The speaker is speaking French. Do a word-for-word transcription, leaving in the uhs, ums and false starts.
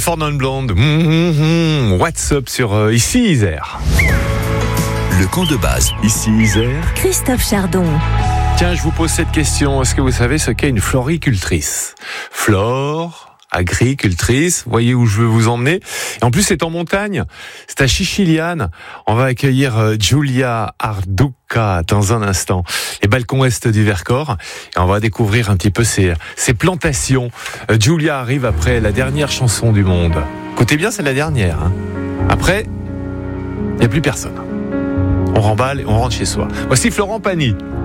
Four Non Blondes, mmh, mmh, mmh. What's up sur euh, Ici Isère. Le camp de base, Ici Isère. Christophe Chardon. Tiens, je vous pose cette question. Est-ce que vous savez ce qu'est une floricultrice ? Flore, agricultrice, voyez où je veux vous emmener. Et en plus, c'est en montagne. C'est à Chichiliane. On va accueillir euh, Giulia Arduca dans un instant. Les balcons est du Vercors. Et on va découvrir un petit peu ces, ces plantations. Euh, Giulia arrive après la dernière chanson du monde. Écoutez bien, c'est la dernière. Hein. Après, il n'y a plus personne. On remballe et on rentre chez soi. Voici Florent Pagny.